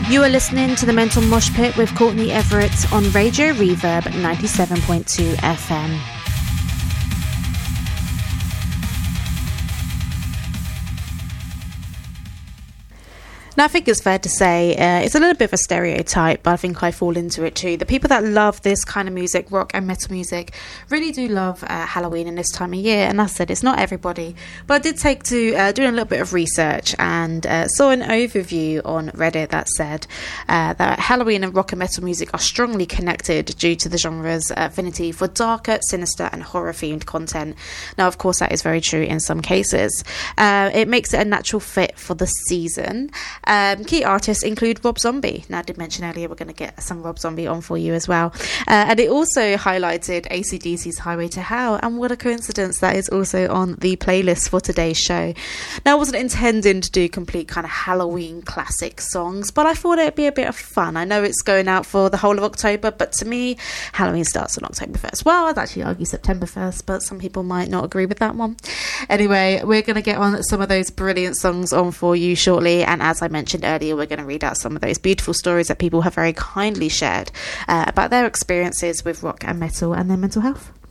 You are listening to the Mental Mosh Pit with Courtney Everett on Radio Reverb 97.2 FM. Now, I think it's fair to say it's a little bit of a stereotype, but I think I fall into it too. The people that love this kind of music, rock and metal music, really do love Halloween in this time of year. And as I said, it's not everybody. But I did take to doing a little bit of research and saw an overview on Reddit that said that Halloween and rock and metal music are strongly connected due to the genre's affinity for darker, sinister and horror-themed content. Now, of course, that is very true in some cases. It makes it a natural fit for the season. Key artists include Rob Zombie. Now, I did mention earlier we're going to get some Rob Zombie on for you as well. And it also highlighted AC/DC's Highway to Hell, and what a coincidence that is also on the playlist for today's show. Now, I wasn't intending to do complete kind of Halloween classic songs, but I thought it'd be a bit of fun. I know it's going out for the whole of October, but to me, Halloween starts on October 1st. Well, I'd actually argue September 1st, but some people might not agree with that one. Anyway, we're going to get on some of those brilliant songs on for you shortly, and as I mentioned earlier, we're going to read out some of those beautiful stories that people have very kindly shared about their experiences with rock and metal and their mental health.